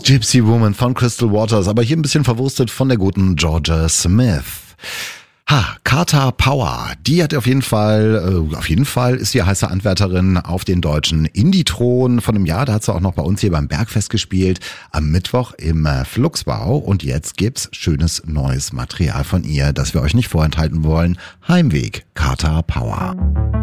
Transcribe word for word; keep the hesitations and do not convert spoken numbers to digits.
Gypsy Woman von Crystal Waters, aber hier ein bisschen verwurstet von der guten Georgia Smith. Ha, Carter Power, die hat auf jeden Fall, äh, auf jeden Fall ist sie heiße Anwärterin auf den deutschen Indie-Thron von einem Jahr. Da hat sie auch noch bei uns hier beim Bergfest gespielt, am Mittwoch im äh, Fluxbau. Und jetzt gibt's schönes neues Material von ihr, das wir euch nicht vorenthalten wollen. Heimweg, Carter Power.